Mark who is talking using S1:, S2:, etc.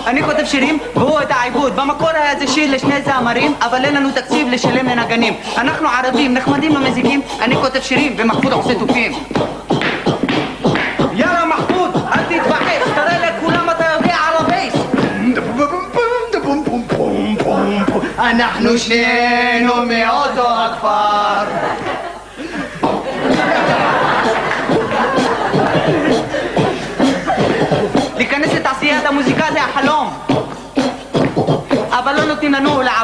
S1: אני כותב שירים והוא את העיבוד. במקור היה זה שיר לשני זמרים, אבל אין לנו תקציב לשלם לנגנים. אנחנו ערבים נחמדים ומזיקים, אני כותב שירים ומחמוד עושה תופים. יאללה מחמוד, אל תתבחש, תראה לכולם אתה יודע על הבייס. אנחנו שנינו מאותו הכפר. להיכנס לתעשיית המוזיקה זה החלום, אבל לא נותנים לנו